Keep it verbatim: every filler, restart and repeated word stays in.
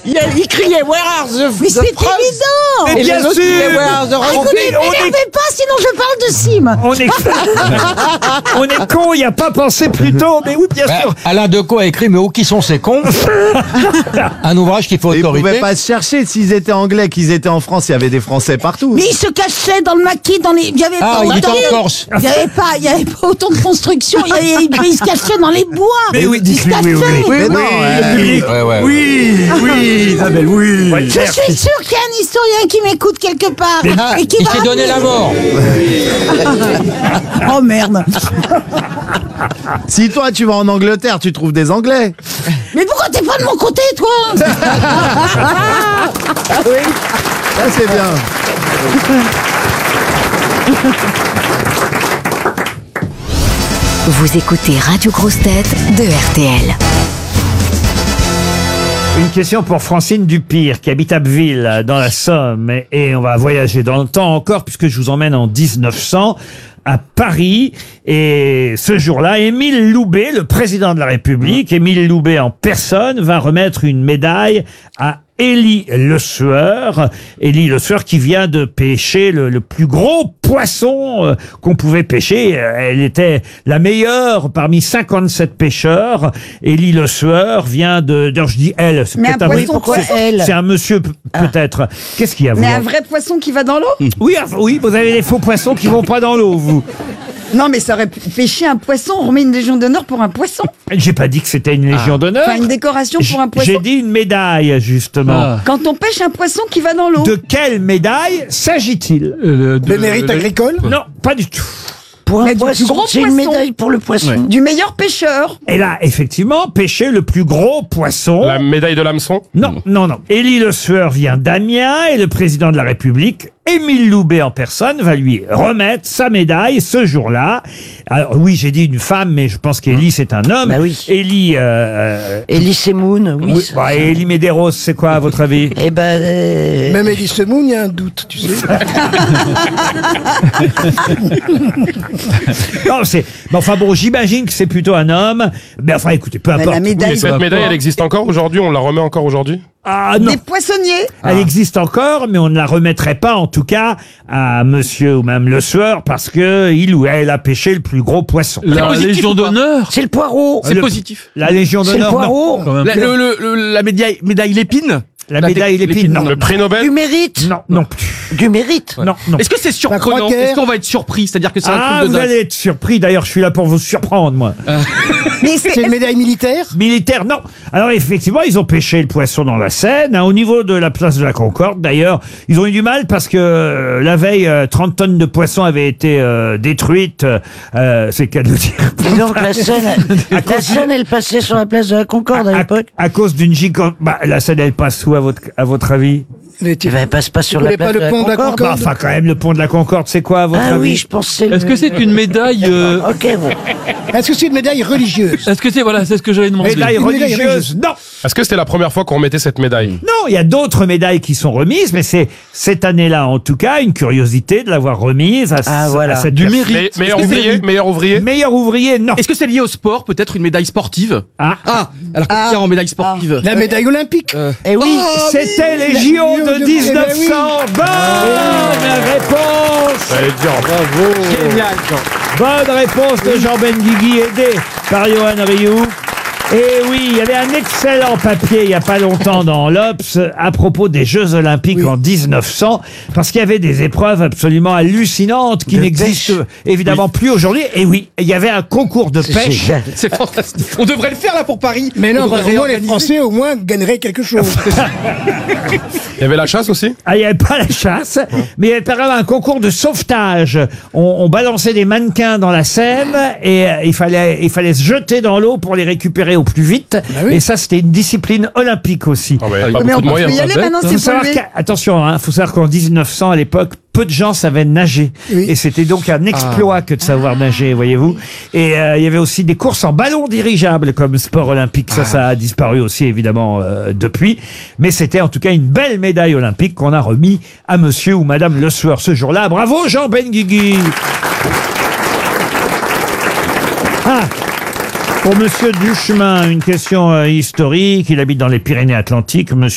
il, il criait Where are the Mais the c'est frogs évident. Et bien les autres sûr. criaient Where are the Ah, rockets écoutez, on est- m'énervez pas, sinon je parle de Sim. On est, on est con, il n'y a pas pensé plus tôt, mais oui, bien Bah, sûr. Alain Decaux a écrit « Mais où qui sont ces cons ?» Un ouvrage qui fait Ils autorité. pouvaient pas se chercher. S'ils étaient anglais, qu'ils étaient en France, il y avait des Français partout. Mais il se cachait dans le maquis, dans les. Il y avait Ah, pas il était autant- en Corse. Il y avait pas, il y avait pas autant de construction. Il, y avait- il- il se cachait dans les bois. Mais oui, il se oui, oui, oui, cachait. oui. Mais non, le euh, public. Ouais, ouais. oui, oui, Isabelle, oui. Ouais, Je certes. suis sûr qu'il y a un historien qui m'écoute quelque part Ah, et qui il va s'est donné la mort. Oh merde. Si toi, tu vas en Angleterre, tu trouves des Anglais. Mais pourquoi t'es pas de mon côté, toi? Ça, c'est bien. Vous écoutez Radio Grosse Tête de R T L. Une question pour Francine Dupire, qui habite Abbeville, dans la Somme. Et, et on va voyager dans le temps encore, puisque je vous emmène en dix-neuf cents à Paris. Et ce jour-là, Émile Loubet, le président de la République, Émile Loubet en personne, va remettre une médaille à Élie Le Sueur. Élie Le Sueur qui vient de pêcher le, le plus gros poisson euh, qu'on pouvait pêcher. Euh, Elle était la meilleure parmi cinquante-sept pêcheurs. Élie Le Sueur vient de... D'ailleurs, je dis elle. C'est Mais peut-être un un, poisson, pourquoi elle c'est un monsieur p- peut-être. Qu'est-ce qu'il y a vous Mais un vrai poisson qui va dans l'eau Oui, ah, oui, vous avez des faux poissons qui vont pas dans l'eau, vous. Non, mais ça aurait pu pêcher un poisson. On remet une légion d'honneur pour un poisson. J'ai pas dit que c'était une légion d'honneur. Enfin, une décoration pour un J- poisson. J'ai dit une médaille, justement. Quand on pêche un poisson qui va dans l'eau. De quelle médaille s'agit-il Euh, Le mérite agricole Non, pas du tout. Pour Mais un du poisson, plus gros c'est une poisson. médaille pour le poisson. Du meilleur pêcheur. Elle a effectivement pêché le plus gros poisson. La médaille de l'hameçon? Non, non, non. Élie Le Sueur vient d'Amiens et le président de la République, Émile Loubet en personne, va lui remettre sa médaille ce jour-là. Alors oui, j'ai dit une femme, mais je pense qu'Élie, c'est un homme. Bah oui. Élie... Euh, Elie Semoun, oui. oui, bah, et Élie Medeiros, c'est quoi à votre avis? Eh ben. euh, Même Elie Semoun, il y a un doute, tu sais. Non, c'est... mais enfin bon, j'imagine que c'est plutôt un homme. Mais enfin, écoutez, peu Mais importe. la médaille. Et cette médaille, elle existe encore aujourd'hui? On la remet encore aujourd'hui? Ah non, Des poissonniers. elle existe encore, mais on ne la remettrait pas, en tout cas, à monsieur ou même Le Sueur, parce que il ou elle a pêché le plus gros poisson. La Légion d'honneur. C'est le poireau. C'est Le- positif. La Légion C'est le d'honneur, non. poireau. La, le- le- le- la médaille, médaille Lépine. La La médaille dé- Lépine, non. Le prix Nobel? Du mérite. Non, non plus. Du mérite. Non, non. Est-ce que c'est surprenant? croquette. Est-ce qu'on va être surpris? C'est-à-dire que c'est un Ah, truc de vous dingue. allez être surpris. D'ailleurs, je suis là pour vous surprendre, moi. Mais c'est. C'est une médaille militaire. Militaire, non. Alors, effectivement, ils ont pêché le poisson dans la Seine. hein, au niveau de la place de la Concorde, d'ailleurs, ils ont eu du mal parce que euh, la veille, euh, trente tonnes de poissons avaient été euh, détruites. Euh, c'est le cas de le dire. Et donc la Seine, la cause Seine, elle passait sur la place de la Concorde à À, l'époque. à cause d'une gigante... Bah, la Seine, elle passe où, à votre, à votre avis? Mais tu vas passe pas sur la place de la Concorde. Bah, enfin, quand même, le pont de la Concorde, c'est quoi, à votre Ah avis? oui, je pense que c'est. le- Est-ce que c'est une médaille euh, Ok, bon. Est-ce que c'est une médaille religieuse? Est-ce que c'est voilà, c'est ce que j'avais demandé. Médaille Une médaille religieuse? Non. Est-ce que c'était la première fois qu'on remettait cette médaille? Non, il y a d'autres médailles qui sont remises, mais c'est cette année-là, en tout cas, une curiosité de l'avoir remise à, Ah, ce- voilà. à cette Du personne. mérite. Me- Meilleur Est-ce que c'est- ouvrier? Meilleur ouvrier? Meilleur ouvrier, non. Est-ce que c'est lié au sport? Peut-être une médaille sportive? Ah, Ah, alors qu'est-ce qu'il y a en médaille sportive? La médaille olympique. Euh, Eh oui. c'était les la- J O les de J O de- dix-neuf cents. eh ben Bonne réponse. J'allais dire, bravo. Génial, Jean. Bonne réponse de Jean Benguigui, aidé par Johan Rioux. Et oui, il y avait un excellent papier il y a pas longtemps dans l'Obs à propos des Jeux Olympiques en dix-neuf cents, parce qu'il y avait des épreuves absolument hallucinantes qui De n'existent pêche. évidemment plus aujourd'hui. Et oui, il y y avait un concours de pêche. génial. C'est fantastique. On devrait le faire là pour Paris. Mais non, On devrait au moins les réorganiser. Français au moins gagneraient quelque chose. Il y avait la chasse aussi? Ah, il n'y avait pas la chasse, mais il y avait par exemple un concours de sauvetage. On, on balançait des mannequins dans la Seine et euh, il fallait, il fallait se jeter dans l'eau pour les récupérer au plus vite. oui. Et ça, c'était une discipline olympique aussi. Ah, bah, il y a pas Mais beaucoup on de peut y moyens. aller maintenant, Faut c'est savoir pollué. qu'à- attention, il faut savoir qu'en dix-neuf cents, à l'époque, peu de gens savaient nager. Oui. Et c'était donc un exploit que de savoir nager, voyez-vous. Et euh, il y avait aussi des courses en ballon dirigeable comme sport olympique. Ça, ça a disparu aussi, évidemment, euh, depuis. Mais c'était en tout cas une belle médaille olympique qu'on a remis à monsieur ou madame Le Sueur ce jour-là. Bravo, Jean Benguigui. Ah, pour monsieur Duchemin, une question euh, historique. Il habite dans les Pyrénées-Atlantiques. Monsieur